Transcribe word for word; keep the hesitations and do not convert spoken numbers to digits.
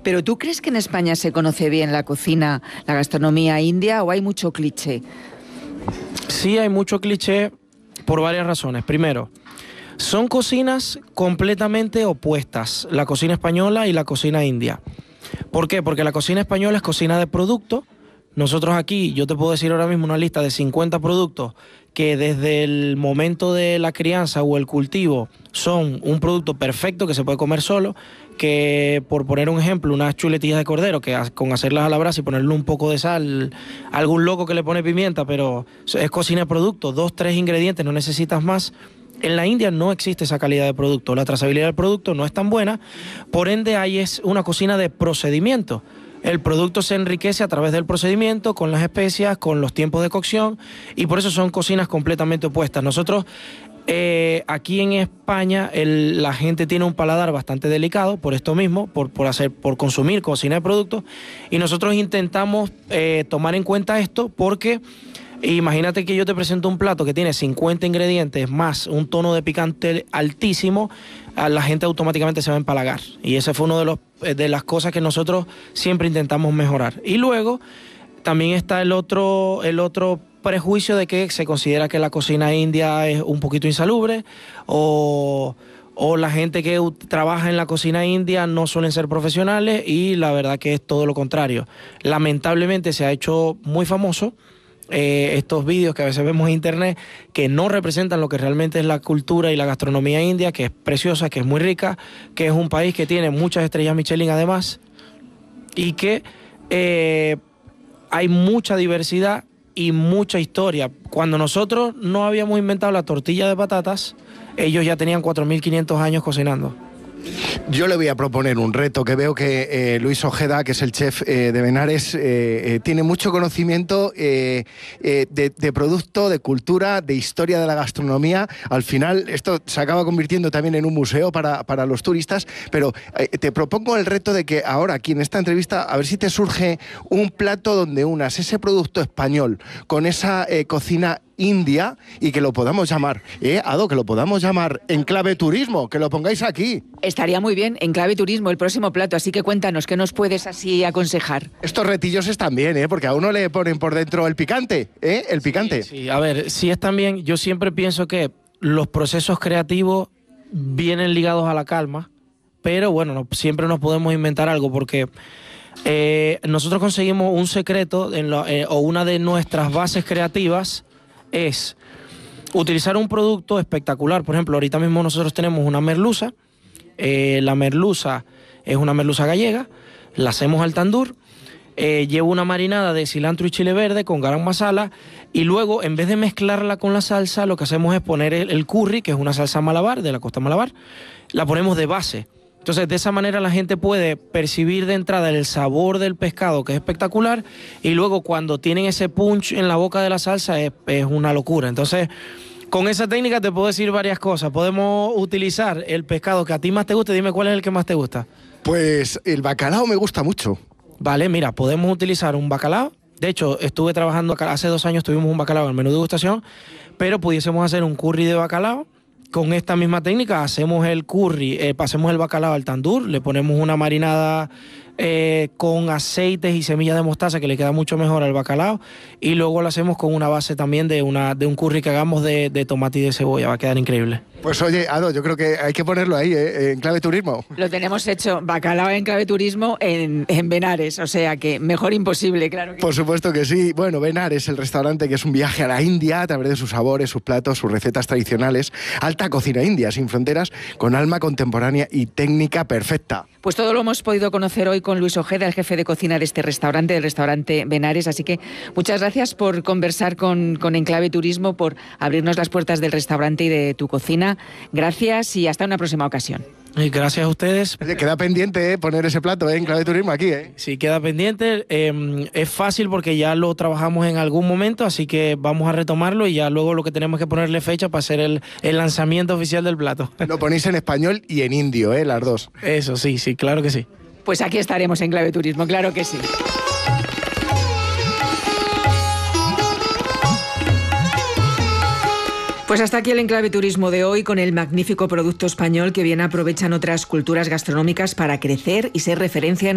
Pero ¿tú crees que en España se conoce bien la cocina, la gastronomía india, o hay mucho cliché? Sí, hay mucho cliché por varias razones. Primero, son cocinas completamente opuestas, la cocina española y la cocina india. ¿Por qué? Porque la cocina española es cocina de producto. Nosotros aquí, yo te puedo decir ahora mismo una lista de cincuenta productos que desde el momento de la crianza o el cultivo son un producto perfecto que se puede comer solo, que por poner un ejemplo, unas chuletillas de cordero, que con hacerlas a la brasa y ponerle un poco de sal, algún loco que le pone pimienta, pero es cocina de producto, dos, tres ingredientes, no necesitas más. En la India no existe esa calidad de producto, la trazabilidad del producto no es tan buena, por ende ahí es una cocina de procedimiento. El producto se enriquece a través del procedimiento, con las especias, con los tiempos de cocción, y por eso son cocinas completamente opuestas. Nosotros eh, aquí en España el, la gente tiene un paladar bastante delicado por esto mismo, por, por, hacer, por consumir cocina de productos, y nosotros intentamos eh, tomar en cuenta esto porque imagínate que yo te presento un plato que tiene cincuenta ingredientes más un tono de picante altísimo, la gente automáticamente se va a empalagar. Y ese fue uno de los de las cosas que nosotros siempre intentamos mejorar. Y luego también está el otro, el otro prejuicio de que se considera que la cocina india es un poquito insalubre, o, o la gente que trabaja en la cocina india no suelen ser profesionales, y la verdad que es todo lo contrario. Lamentablemente se ha hecho muy famoso Eh, estos vídeos que a veces vemos en internet que no representan lo que realmente es la cultura y la gastronomía india, que es preciosa, que es muy rica, que es un país que tiene muchas estrellas Michelin además, y que eh, hay mucha diversidad y mucha historia. Cuando nosotros no habíamos inventado la tortilla de patatas, ellos ya tenían cuatro mil quinientos años cocinando. Yo le voy a proponer un reto, que veo que eh, Luis Ojeda, que es el chef eh, de Benares, eh, eh, tiene mucho conocimiento eh, eh, de, de producto, de cultura, de historia de la gastronomía. Al final esto se acaba convirtiendo también en un museo para, para los turistas, pero eh, te propongo el reto de que ahora aquí en esta entrevista a ver si te surge un plato donde unas ese producto español con esa eh, cocina india, y que lo podamos llamar, eh, Ado, que lo podamos llamar Enclave Turismo, que lo pongáis aquí. Estaría muy bien, Enclave Turismo, el próximo plato, así que cuéntanos, ¿qué nos puedes así aconsejar? Estos retillos están bien, ¿eh? Porque a uno le ponen por dentro el picante, ¿eh? El picante. Sí, sí, a ver, si es también, yo siempre pienso que los procesos creativos vienen ligados a la calma, pero bueno, no, siempre nos podemos inventar algo, porque eh, nosotros conseguimos un secreto en lo, eh, o una de nuestras bases creativas es utilizar un producto espectacular. Por ejemplo, ahorita mismo nosotros tenemos una merluza. Eh, la merluza es una merluza gallega, la hacemos al tandur, eh, lleva una marinada de cilantro y chile verde con garam masala, y luego en vez de mezclarla con la salsa, lo que hacemos es poner el, el curry, que es una salsa malabar, de la costa malabar, la ponemos de base. Entonces, de esa manera la gente puede percibir de entrada el sabor del pescado, que es espectacular, y luego cuando tienen ese punch en la boca de la salsa es, es una locura. Entonces, con esa técnica te puedo decir varias cosas. Podemos utilizar el pescado que a ti más te guste. Dime cuál es el que más te gusta. Pues el bacalao me gusta mucho. Vale, mira, podemos utilizar un bacalao. De hecho, estuve trabajando acá, hace dos años tuvimos un bacalao en el menú de degustación, pero pudiésemos hacer un curry de bacalao. Con esta misma técnica hacemos el curry, eh, pasemos el bacalao al tandur, le ponemos una marinada eh, con aceites y semillas de mostaza que le queda mucho mejor al bacalao, y luego lo hacemos con una base también de, una, de un curry que hagamos de, de tomate y de cebolla. Va a quedar increíble. Pues oye, Ado, yo creo que hay que ponerlo ahí, ¿eh? En Clave Turismo. Lo tenemos hecho, bacalao en Clave Turismo en, en Benares, o sea que mejor imposible, claro que Por supuesto que sí. Bueno, Benares, el restaurante que es un viaje a la India a través de sus sabores, sus platos, sus recetas tradicionales. Alta cocina india, sin fronteras, con alma contemporánea y técnica perfecta. Pues todo lo hemos podido conocer hoy con Luis Ojeda, el jefe de cocina de este restaurante, del restaurante Benares. Así que muchas gracias por conversar con, con Enclave Turismo, por abrirnos las puertas del restaurante y de tu cocina. Gracias y hasta una próxima ocasión. Y gracias a ustedes. Oye, queda pendiente, ¿eh? Poner ese plato, ¿eh? En Clave Turismo aquí, ¿eh? Sí, queda pendiente. Eh, es fácil porque ya lo trabajamos en algún momento, así que vamos a retomarlo y ya luego lo que tenemos que ponerle fecha para hacer el, el lanzamiento oficial del plato. Lo ponéis en español y en indio, ¿eh? Las dos. Eso, sí, sí, claro que sí. Pues aquí estaremos en Clave Turismo, claro que sí. Pues hasta aquí el Enclave Turismo de hoy, con el magnífico producto español que bien aprovechan otras culturas gastronómicas para crecer y ser referencia en